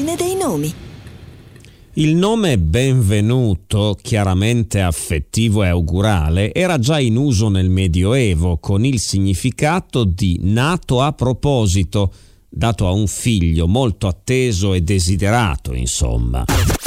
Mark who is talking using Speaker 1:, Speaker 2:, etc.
Speaker 1: l'ordine dei nomi.
Speaker 2: Il nome Benvenuto, chiaramente affettivo e augurale, era già in uso nel Medioevo con il significato di nato a proposito, dato a un figlio molto atteso e desiderato, insomma.